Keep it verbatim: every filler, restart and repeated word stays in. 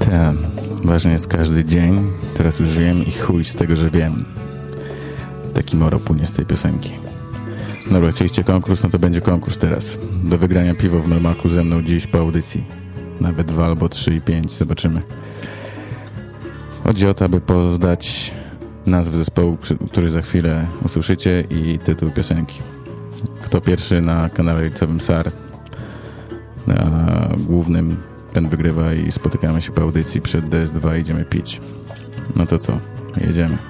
Tak, ważny jest każdy dzień. Teraz już wiem i chuj z tego, że wiem. Taki moro płynie z tej piosenki. Dobra, chcieliście konkurs, no to będzie konkurs teraz. Do wygrania piwo w Normalku ze mną dziś po audycji. Nawet dwa albo trzy i pięć, zobaczymy. Chodzi o to, aby podać nazwę zespołu, który za chwilę usłyszycie, i tytuł piosenki. Kto pierwszy na kanale Licowym S A R, na głównym, ten wygrywa i spotykamy się po audycji przed D S dwa i idziemy pić. No to co? Jedziemy.